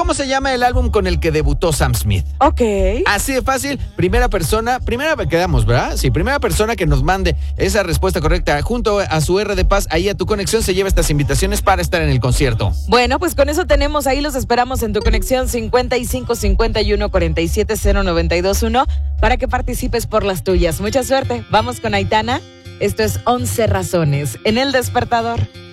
cómo se llama el álbum con el que debutó Sam Smith. Ok. Así de fácil, primera quedamos, ¿verdad? Sí, primera persona que nos mande esa respuesta correcta junto a su R de Paz, ahí a Tu Conexión, se lleva estas invitaciones para estar en el concierto. Bueno, pues con eso tenemos, ahí los esperamos en Tu Conexión 55 51 47 0921 para que participes por las tuyas. Mucha suerte. Vamos con Aitana. Esto es 11 razones en El Despertador.